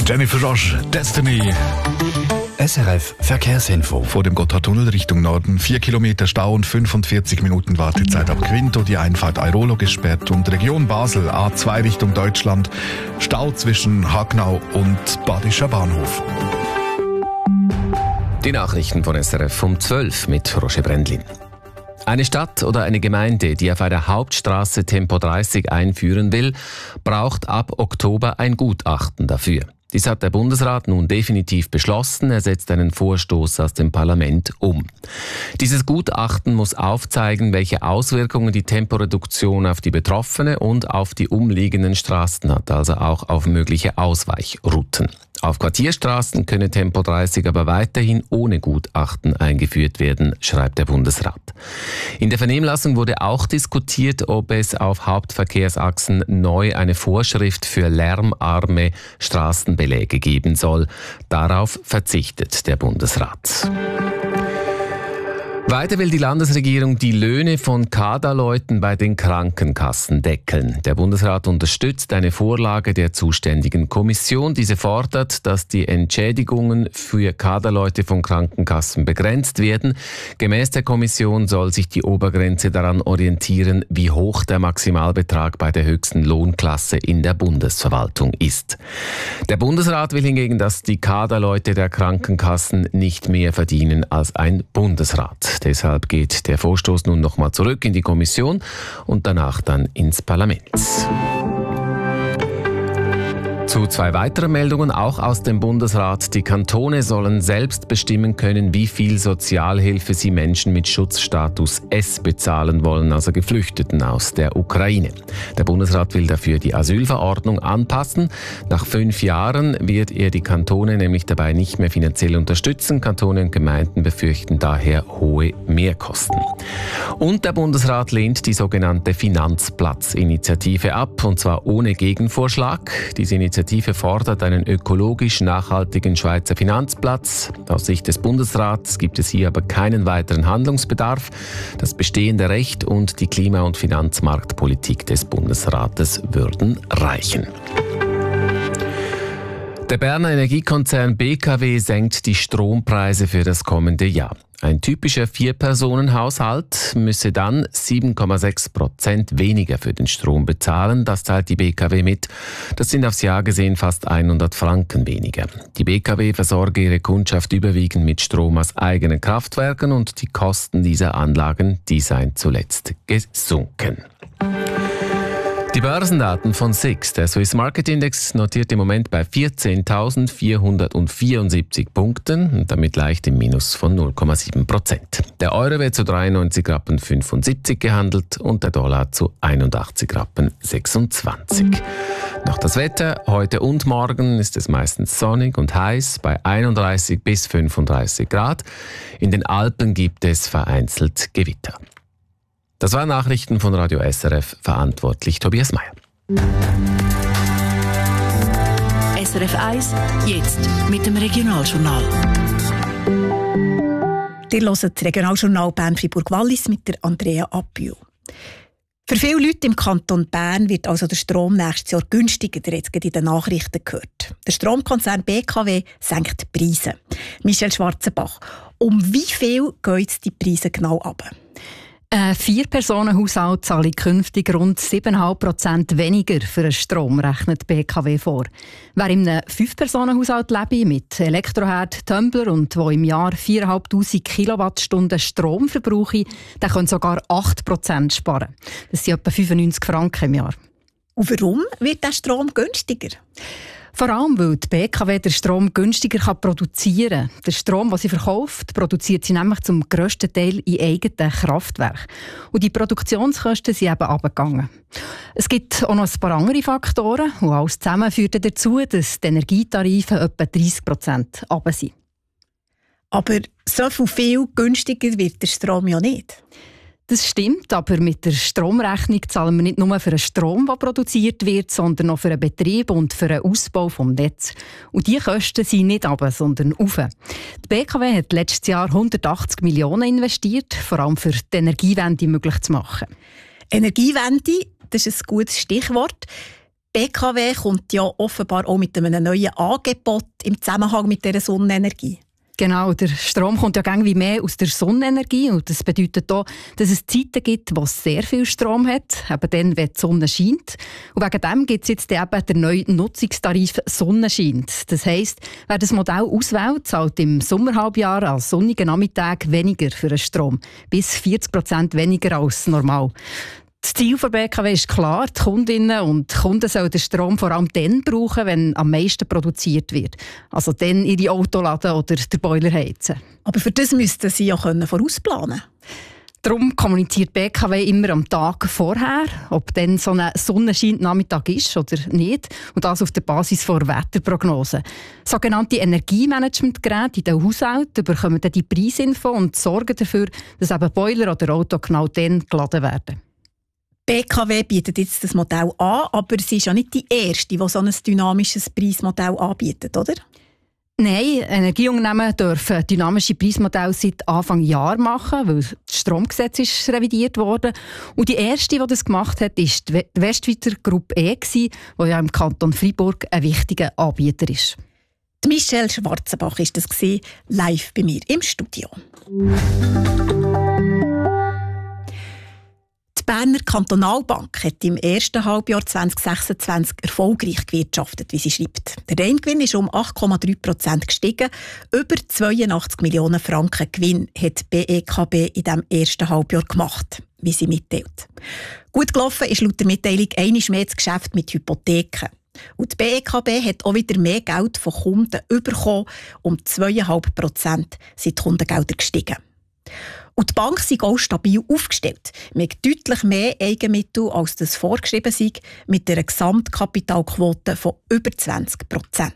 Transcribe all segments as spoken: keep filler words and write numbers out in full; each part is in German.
Jennifer Roche, Destiny. S R F Verkehrsinfo. Vor dem Gotthardtunnel Richtung Norden vier Kilometer Stau und fünfundvierzig Minuten Wartezeit ab Quinto. Die Einfahrt Airolo gesperrt und Region Basel A zwei Richtung Deutschland. Stau zwischen Hagnau und Badischer Bahnhof. Die Nachrichten von S R F um zwölf mit Roger Brendlin. Eine Stadt oder eine Gemeinde, die auf einer Hauptstraße Tempo dreißig einführen will, braucht ab Oktober ein Gutachten dafür. Dies hat der Bundesrat nun definitiv beschlossen. Er setzt einen Vorstoß aus dem Parlament um. Dieses Gutachten muss aufzeigen, welche Auswirkungen die Temporeduktion auf die Betroffene und auf die umliegenden Straßen hat, also auch auf mögliche Ausweichrouten. Auf Quartierstraßen könne Tempo dreißig aber weiterhin ohne Gutachten eingeführt werden, schreibt der Bundesrat. In der Vernehmlassung wurde auch diskutiert, ob es auf Hauptverkehrsachsen neu eine Vorschrift für lärmarme Straßenbeläge geben soll. Darauf verzichtet der Bundesrat. Weiter will die Landesregierung die Löhne von Kaderleuten bei den Krankenkassen deckeln. Der Bundesrat unterstützt eine Vorlage der zuständigen Kommission. Diese fordert, dass die Entschädigungen für Kaderleute von Krankenkassen begrenzt werden. Gemäß der Kommission soll sich die Obergrenze daran orientieren, wie hoch der Maximalbetrag bei der höchsten Lohnklasse in der Bundesverwaltung ist. Der Bundesrat will hingegen, dass die Kaderleute der Krankenkassen nicht mehr verdienen als ein Bundesrat. Deshalb geht der Vorstoß nun nochmal zurück in die Kommission und danach dann ins Parlament. Zu zwei weiteren Meldungen, auch aus dem Bundesrat. Die Kantone sollen selbst bestimmen können, wie viel Sozialhilfe sie Menschen mit Schutzstatus S bezahlen wollen, also Geflüchteten aus der Ukraine. Der Bundesrat will dafür die Asylverordnung anpassen. Nach fünf Jahren wird er die Kantone nämlich dabei nicht mehr finanziell unterstützen. Kantone und Gemeinden befürchten daher hohe Mehrkosten. Und der Bundesrat lehnt die sogenannte Finanzplatz-Initiative ab, und zwar ohne Gegenvorschlag. Diese Initiative Die Initiative fordert einen ökologisch nachhaltigen Schweizer Finanzplatz. Aus Sicht des Bundesrats gibt es hier aber keinen weiteren Handlungsbedarf. Das bestehende Recht und die Klima- und Finanzmarktpolitik des Bundesrates würden reichen. Der Berner Energiekonzern B K W senkt die Strompreise für das kommende Jahr. Ein typischer Vier-Personen-Haushalt müsse dann sieben Komma sechs Prozent weniger für den Strom bezahlen. Das teilt die B K W mit. Das sind aufs Jahr gesehen fast hundert Franken weniger. Die B K W versorge ihre Kundschaft überwiegend mit Strom aus eigenen Kraftwerken und die Kosten dieser Anlagen, die seien zuletzt gesunken. Die Börsendaten von S I X. Der Swiss Market Index notiert im Moment bei vierzehntausendvierhundertvierundsiebzig Punkten und damit leicht im Minus von null Komma sieben Prozent. Der Euro wird zu dreiundneunzig Rappen fünfundsiebzig gehandelt und der Dollar zu einundachtzig Rappen sechsundzwanzig. Noch das Wetter. Heute und morgen ist es meistens sonnig und heiß bei einunddreißig bis fünfunddreißig Grad. In den Alpen gibt es vereinzelt Gewitter. Das waren Nachrichten von Radio S R F, verantwortlich Tobias Meyer. S R F eins, jetzt mit dem Regionaljournal. Ihr hört das Regionaljournal Bern-Fribourg-Wallis mit der Andrea Appiu. Für viele Leute im Kanton Bern wird also der Strom nächstes Jahr günstiger, ihr habt es in den Nachrichten gehört. Der Stromkonzern B K W senkt die Preise. Michel Schwarzenbach, um wie viel gehen jetzt die Preise genau runter? Ein Vier-Personen-Haushalt zahle künftig rund sieben Komma fünf Prozent weniger für den Strom, rechnet B K W vor. Wer in einem Fünf-Personen-Haushalt lebe, mit Elektroherd, Tumbler und wo im Jahr viertausendfünfhundert Kilowattstunden Strom verbrauche, der kann sogar acht Prozent sparen. Das sind etwa fünfundneunzig Franken im Jahr. Und warum wird der Strom günstiger? Vor allem, weil die B K W den Strom günstiger produzieren kann. Den Strom, den sie verkauft, produziert sie nämlich zum grössten Teil in eigenen Kraftwerken. Und die Produktionskosten sind eben runtergegangen. Es gibt auch noch ein paar andere Faktoren. Und alles zusammen führt dazu, dass die Energietarife etwa dreißig Prozent runter sind. Aber so viel günstiger wird der Strom ja nicht. Das stimmt, aber mit der Stromrechnung zahlen wir nicht nur für den Strom, der produziert wird, sondern auch für den Betrieb und für den Ausbau des Netzes. Und diese Kosten sind nicht runter, sondern rauf. Die B K W hat letztes Jahr hundertachtzig Millionen investiert, vor allem für die Energiewende möglich zu machen. Energiewende, das ist ein gutes Stichwort. B K W kommt ja offenbar auch mit einem neuen Angebot im Zusammenhang mit dieser Sonnenenergie. Genau, der Strom kommt ja irgendwie mehr aus der Sonnenenergie und das bedeutet auch, dass es Zeiten gibt, wo es sehr viel Strom hat, eben dann, wenn die Sonne scheint. Und wegen dem gibt es jetzt eben den neuen Nutzungstarif Sonne scheint. Das heisst, wer das Modell auswählt, zahlt im Sommerhalbjahr an sonnigen Nachmittag weniger für den Strom, bis vierzig Prozent weniger als normal. Das Ziel der B K W ist klar, die Kundinnen und Kunden sollen den Strom vor allem dann brauchen, wenn am meisten produziert wird. Also dann ihre Auto laden oder den Boiler heizen. Aber für das müssten sie ja vorausplanen können. Darum kommuniziert die B K W immer am Tag vorher, ob dann so ein Sonnenschein-Nachmittag ist oder nicht. Und das auf der Basis der Wetterprognose. Sogenannte Energiemanagementgeräte in den Haushalten bekommen dann die Preisinfo und sorgen dafür, dass eben Boiler oder Auto genau dann geladen werden. B K W bietet jetzt das Modell an, aber sie ist ja nicht die erste, die so ein dynamisches Preismodell anbietet, oder? Nein, Energieunternehmen dürfen dynamische Preismodelle seit Anfang Jahr machen, weil das Stromgesetz ist revidiert wurde. Und die erste, die das gemacht hat, war die Westschweizer Gruppe E, die ja im Kanton Freiburg ein wichtiger Anbieter ist. Die Michelle Schwarzenbach war das live bei mir im Studio. Die Berner Kantonalbank hat im ersten Halbjahr zwanzig sechsundzwanzig erfolgreich gewirtschaftet, wie sie schreibt. Der Reingewinn ist um acht Komma drei Prozent gestiegen. Über zweiundachtzig Millionen Franken Gewinn hat die B E K B in diesem ersten Halbjahr gemacht, wie sie mitteilt. Gut gelaufen ist laut der Mitteilung einmal mehr das Geschäft mit Hypotheken. Und die B E K B hat auch wieder mehr Geld von Kunden bekommen. Um zwei Komma fünf Prozent sind die Kundengelder gestiegen. Und die Bank sei auch stabil aufgestellt, mit deutlich mehr Eigenmitteln, als das vorgeschrieben sei, mit einer Gesamtkapitalquote von über zwanzig Prozent.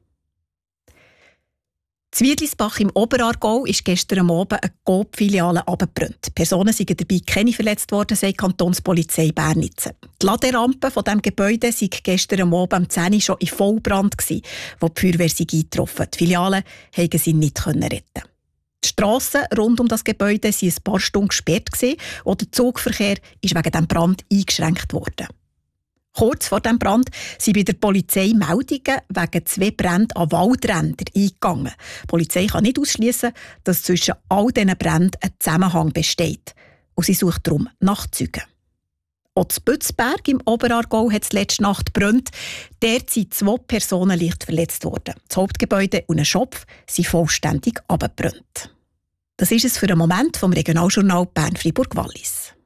In Wiedlisbach im Oberaargau ist gestern am Abend eine Coop-Filiale abgebrannt. Personen sind dabei keine verletzt worden, sagt die Kantonspolizei Bernitz. Die Laderampe von diesem Gebäude sei gestern am Abend um zehn Uhr schon in Vollbrand gewesen, wo die Feuerwehr sei eingetroffen. Die Filiale konnten sie nicht retten. Die Strassen rund um das Gebäude waren ein paar Stunden gesperrt und der Zugverkehr ist wegen diesem Brand eingeschränkt worden. Kurz vor dem Brand sind bei der Polizei Meldungen wegen zwei Bränden an Waldrändern eingegangen. Die Polizei kann nicht ausschliessen, dass zwischen all diesen Bränden ein Zusammenhang besteht. Und sie sucht darum nach Zeugen. Auch in Bützberg im Oberaargau hat es letzte Nacht gebrannt. Dort sind zwei Personen leicht verletzt worden. Das Hauptgebäude und ein Schopf sind vollständig abgebrannt. Das ist es für einen Moment vom Regionaljournal Bern-Fribourg-Wallis.